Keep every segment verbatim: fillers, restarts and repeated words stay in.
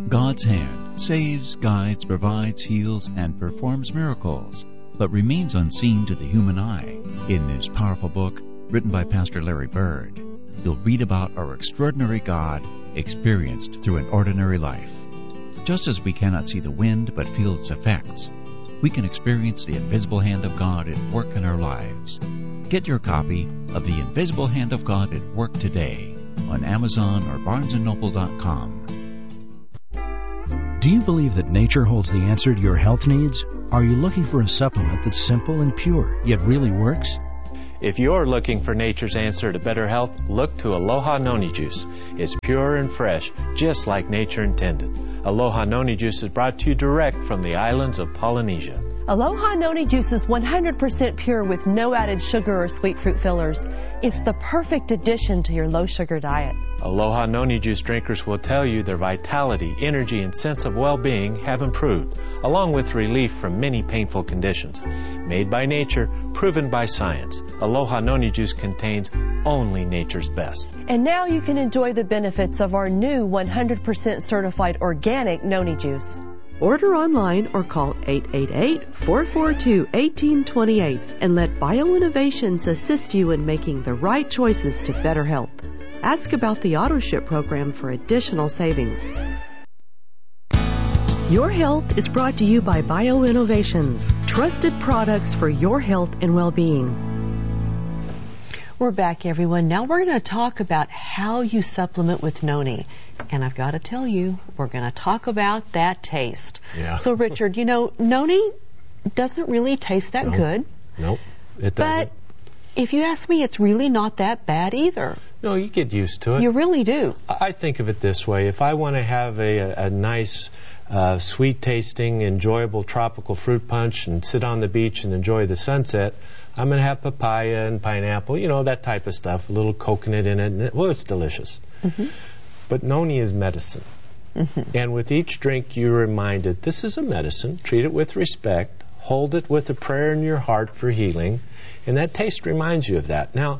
God's hand saves, guides, provides, heals, and performs miracles, but remains unseen to the human eye. In this powerful book, written by Pastor Larry Bird, you'll read about our extraordinary God experienced through an ordinary life. Just as we cannot see the wind but feel its effects, we can experience the invisible hand of God at work in our lives. Get your copy of The Invisible Hand of God at Work today on Amazon or barnes and noble dot com. Do you believe that nature holds the answer to your health needs? Are you looking for a supplement that's simple and pure, yet really works? If you're looking for nature's answer to better health, look to Aloha Noni Juice. It's pure and fresh, just like nature intended. Aloha Noni Juice is brought to you direct from the islands of Polynesia. Aloha Noni Juice is one hundred percent pure with no added sugar or sweet fruit fillers. It's the perfect addition to your low-sugar diet. Aloha Noni Juice drinkers will tell you their vitality, energy, and sense of well-being have improved, along with relief from many painful conditions. Made by nature, proven by science, Aloha Noni Juice contains only nature's best. And now you can enjoy the benefits of our new one hundred percent certified organic Noni Juice. Order online or call eight eight eight, four four two, one eight two eight and let BioInnovations assist you in making the right choices to better health. Ask about the AutoShip program for additional savings. Your Health is brought to you by BioInnovations, trusted products for your health and well-being. We're back, everyone. Now we're going to talk about how you supplement with Noni. And I've got to tell you, we're going to talk about that taste. Yeah. So, Richard, you know, Noni doesn't really taste that no. good. Nope, it doesn't. But if you ask me, it's really not that bad either. No, you get used to it. You really do. I think of it this way. If I want to have a, a, a nice, uh, sweet-tasting, enjoyable tropical fruit punch and sit on the beach and enjoy the sunset, I'm going to have papaya and pineapple, you know, that type of stuff, a little coconut in it. And it well, it's delicious. Mm-hmm. But Noni is medicine. Mm-hmm. And with each drink, you're reminded, this is a medicine. Treat it with respect. Hold it with a prayer in your heart for healing. And that taste reminds you of that. Now,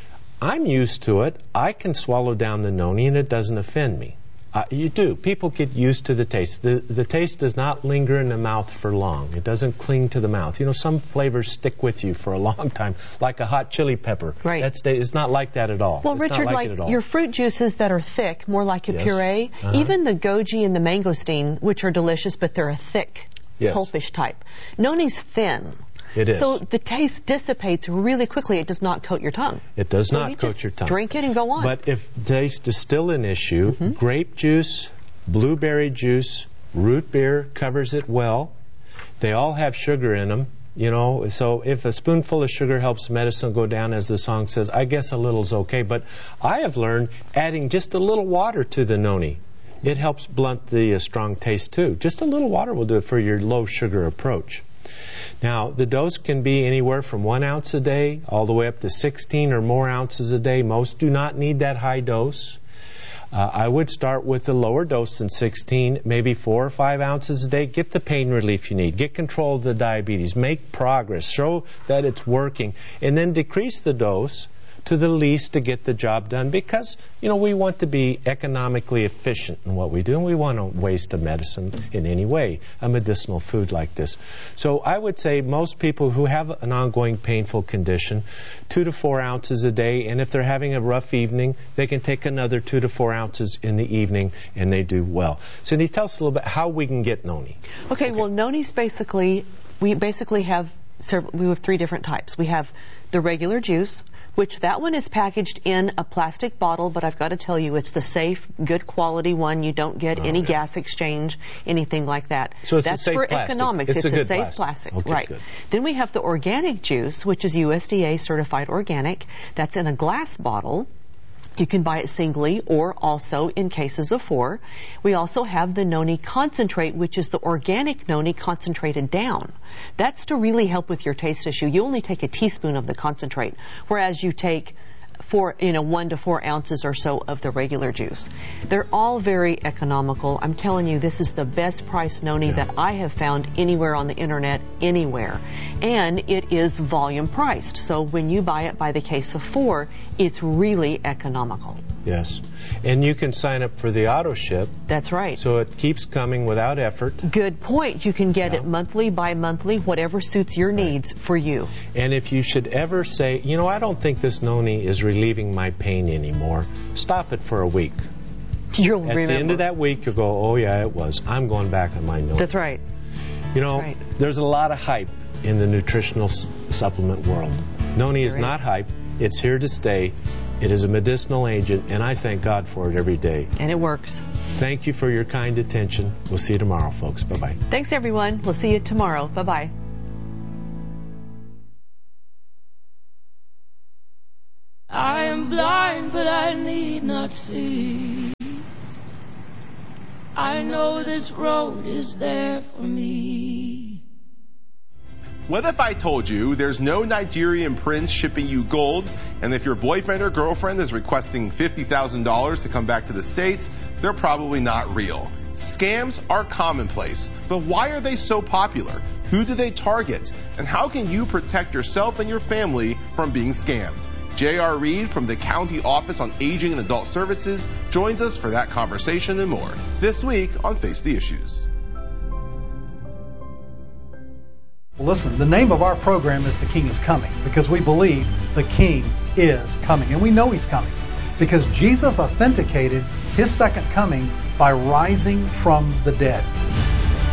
I'm used to it. I can swallow down the Noni and it doesn't offend me. Uh, you do. People get used to the taste. The, the taste does not linger in the mouth for long. It doesn't cling to the mouth. You know, some flavors stick with you for a long time, like a hot chili pepper. Right. That's, it's not like that at all. Well, it's Richard, not like, like your fruit juices that are thick, more like a yes. puree, uh-huh. even the goji and the mangosteen, which are delicious, but they're a thick, yes. pulpish type. Noni's thin. It is. So the taste dissipates really quickly. It does not coat your tongue. It does so not you coat just your tongue. Drink it and go on. But if taste is still an issue, mm-hmm. grape juice, blueberry juice, root beer covers it well. They all have sugar in them, you know. So if a spoonful of sugar helps medicine go down, as the song says, I guess a little's okay. But I have learned adding just a little water to the Noni. It helps blunt the uh, strong taste too. Just a little water will do it for your low sugar approach. Now, the dose can be anywhere from one ounce a day all the way up to sixteen or more ounces a day. Most do not need that high dose. Uh, I would start with a lower dose than sixteen, maybe four or five ounces a day. Get the pain relief you need. Get control of the diabetes. Make progress. Show that it's working. And then decrease the dose to the least to get the job done, because, you know, we want to be economically efficient in what we do, and we want to waste a medicine in any way, a medicinal food like this. So I would say most people who have an ongoing painful condition, two to four ounces a day, and if they're having a rough evening, they can take another two to four ounces in the evening, and they do well. Cindy, tell us a little bit how we can get Noni. Okay, okay. Well, Noni's basically, we basically have, we have three different types. We have the regular juice, which that one is packaged in a plastic bottle, but I've got to tell you, it's the safe, good quality one. You don't get oh, any yeah. gas exchange, anything like that. So it's That's a safe for plastic. economics. It's, it's a, a, good safe plastic, plastic. Okay, right. Good. Then we have the organic juice, which is U S D A certified organic. That's in a glass bottle. You can buy it singly or also in cases of four. We also have the Noni concentrate, which is the organic Noni concentrated down. That's to really help with your taste issue. You only take a teaspoon of the concentrate, whereas you take four, you know, one to four ounces or so of the regular juice. They're all very economical. I'm telling you, this is the best price noni Yeah. that I have found anywhere on the internet, anywhere. And it is volume priced. So when you buy it by the case of four, it's really economical. Yes. And you can sign up for the auto ship, That's right. so it keeps coming without effort. Good point. You can get Yeah. it monthly, bi-monthly, whatever suits your needs for you. And if you should ever say, you know, I don't think this noni is relieving my pain anymore, stop it for a week. You'll At remember. the end of that week, you'll go, oh yeah, it was. I'm going back on my noni. That's right. You know, right. there's a lot of hype in the nutritional s- supplement world. Noni is There not is. hype. It's here to stay. It is a medicinal agent, and I thank God for it every day. And it works. Thank you for your kind attention. We'll see you tomorrow, folks. Bye-bye. Thanks, everyone. We'll see you tomorrow. Bye-bye. I am blind, but I need not see. I know this road is there for me. What if I told you there's no Nigerian prince shipping you gold, and if your boyfriend or girlfriend is requesting fifty thousand dollars to come back to the States, they're probably not real? Scams are commonplace, but why are they so popular? Who do they target? And how can you protect yourself and your family from being scammed? J R. Reed from the County Office on Aging and Adult Services joins us for that conversation and more this week on Face the Issues. Well, listen, the name of our program is The King is Coming because we believe the King is coming. And we know he's coming because Jesus authenticated his second coming by rising from the dead.